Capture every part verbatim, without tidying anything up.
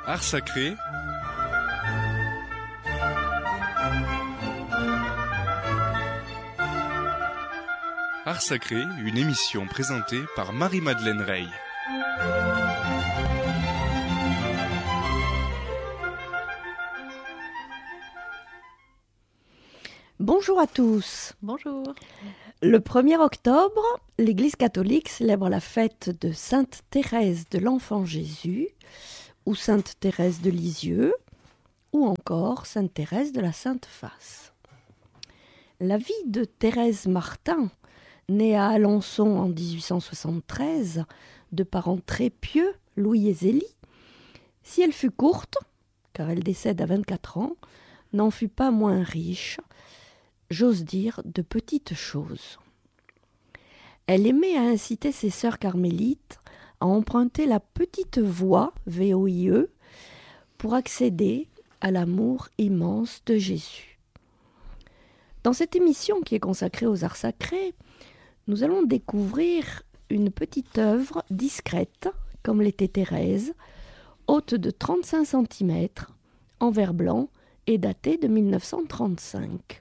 Art sacré. Art sacré, une émission présentée par Marie-Madeleine Rey. Bonjour à tous. Bonjour. Le premier octobre, l'Église catholique célèbre la fête de Sainte Thérèse de l'Enfant Jésus, ou Sainte Thérèse de Lisieux, ou encore Sainte Thérèse de la Sainte Face. La vie de Thérèse Martin, née à Alençon en dix-huit cent soixante-treize, de parents très pieux, Louis et Zélie, si elle fut courte, car elle décède à vingt-quatre ans, n'en fut pas moins riche, j'ose dire de petites choses. Elle aimait à inciter ses sœurs carmélites à emprunter la petite voie, V O I E, pour accéder à l'amour immense de Jésus. Dans cette émission qui est consacrée aux arts sacrés, nous allons découvrir une petite œuvre discrète, comme l'était Thérèse, haute de trente-cinq centimètres, en verre blanc et datée de mille neuf cent trente-cinq.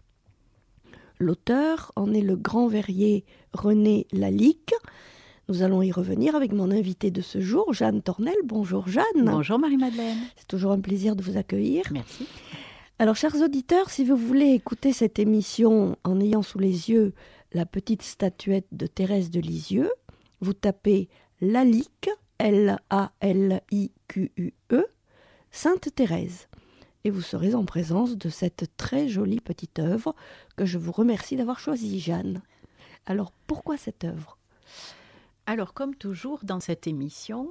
L'auteur en est le grand verrier René Lalique. Nous allons y revenir avec mon invité de ce jour, Jeanne Tornel. Bonjour Jeanne. Bonjour Marie-Madeleine. C'est toujours un plaisir de vous accueillir. Merci. Alors, chers auditeurs, si vous voulez écouter cette émission en ayant sous les yeux la petite statuette de Thérèse de Lisieux, vous tapez Lalique, L A L I Q U E, Sainte Thérèse. Et vous serez en présence de cette très jolie petite œuvre que je vous remercie d'avoir choisie, Jeanne. Alors, pourquoi cette œuvre ? Alors, comme toujours dans cette émission,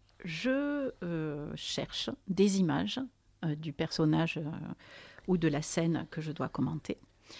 je euh, cherche des images euh, du personnage euh, ou de la scène que je dois commenter.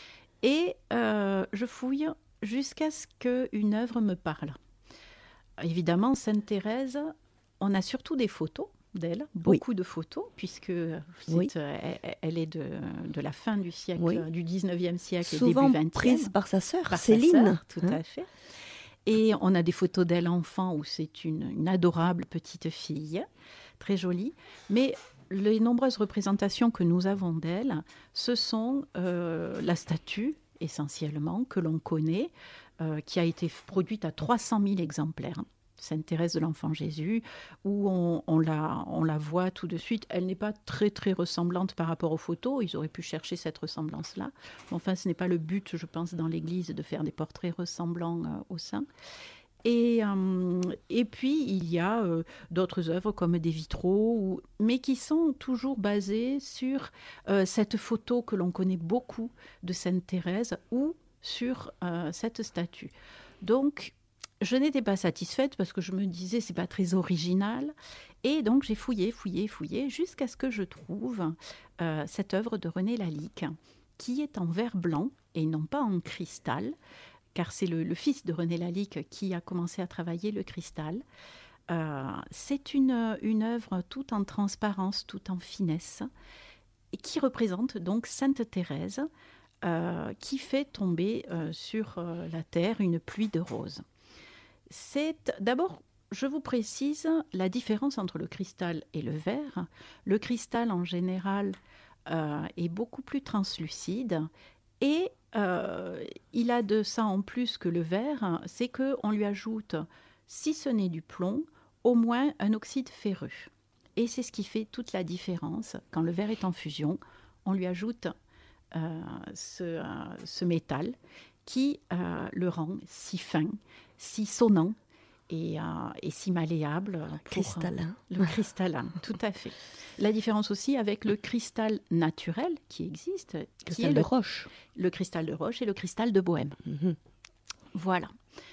Et euh, je fouille jusqu'à ce qu'une œuvre me parle. Évidemment, Sainte Thérèse, on a surtout des photos d'elle, beaucoup oui. de photos, puisque oui. elle, elle est de, de la fin du siècle, oui. du dix-neuvième siècle Souvent et début vingtième. Prise par sa sœur, par Céline. Sa sœur, tout hein. à fait. Et on a des photos d'elle enfant où c'est une, une adorable petite fille, très jolie. Mais les nombreuses représentations que nous avons d'elle, ce sont euh, la statue, essentiellement, que l'on connaît, euh, qui a été produite à trois cent mille exemplaires. Sainte Thérèse de l'Enfant Jésus, où on, on, la, on la voit tout de suite. Elle n'est pas très, très ressemblante par rapport aux photos. Ils auraient pu chercher cette ressemblance-là. Enfin, ce n'est pas le but, je pense, dans l'Église, de faire des portraits ressemblants euh, aux saints. Et, euh, et puis, il y a euh, d'autres œuvres comme des vitraux, ou, mais qui sont toujours basées sur euh, cette photo que l'on connaît beaucoup de Sainte Thérèse ou sur euh, cette statue. Donc, je n'étais pas satisfaite parce que je me disais c'est pas très original et donc j'ai fouillé, fouillé, fouillé jusqu'à ce que je trouve euh, cette œuvre de René Lalique qui est en verre blanc et non pas en cristal car c'est le, le fils de René Lalique qui a commencé à travailler le cristal. Euh, c'est une, une œuvre toute en transparence, toute en finesse et qui représente donc Sainte Thérèse euh, qui fait tomber euh, sur euh, la terre une pluie de roses. C'est d'abord, je vous précise, la différence entre le cristal et le verre. Le cristal, en général, euh, est beaucoup plus translucide et euh, il a de ça en plus que le verre, c'est qu'on lui ajoute, si ce n'est du plomb, au moins un oxyde ferreux. Et c'est ce qui fait toute la différence. Quand le verre est en fusion, on lui ajoute euh, ce, euh, ce métal qui euh, le rend si fin, si sonnant et, euh, et si malléable. Pour, cristallin. Euh, le cristallin, tout à fait. La différence aussi avec le cristal naturel qui existe, cristal qui est de le, roche. le cristal de roche et le cristal de Bohême. Mm-hmm. Voilà.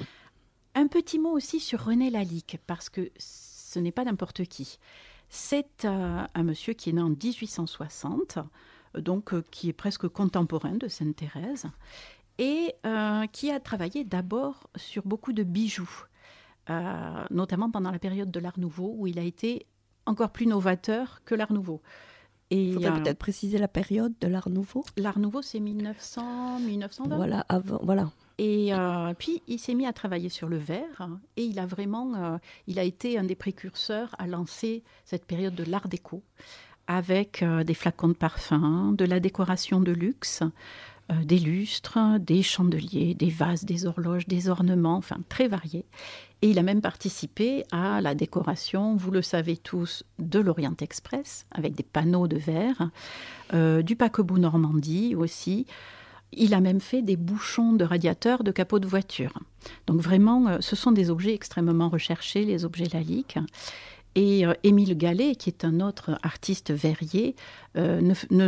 Un petit mot aussi sur René Lalique, parce que ce n'est pas n'importe qui. C'est euh, un monsieur qui est né en dix-huit cent soixante, donc euh, qui est presque contemporain de Sainte Thérèse, et euh, qui a travaillé d'abord sur beaucoup de bijoux, euh, notamment pendant la période de l'Art Nouveau, où il a été encore plus novateur que l'Art Nouveau. Il faudrait euh, peut-être préciser la période de l'Art Nouveau. L'Art Nouveau, c'est mille neuf cents, mille neuf cent vingt. Voilà, avant, voilà. Et euh, puis, il s'est mis à travailler sur le verre et il a vraiment, euh, il a été un des précurseurs à lancer cette période de l'art déco avec euh, des flacons de parfum, de la décoration de luxe, euh, des lustres, des chandeliers, des vases, des horloges, des ornements, enfin très variés. Et il a même participé à la décoration, vous le savez tous, de l'Orient Express, avec des panneaux de verre, euh, du paquebot Normandie aussi. Il a même fait des bouchons de radiateurs de capot de voiture. Donc vraiment, euh, ce sont des objets extrêmement recherchés, les objets Lalique. Et euh, Émile Gallet, qui est un autre artiste verrier, euh, ne, ne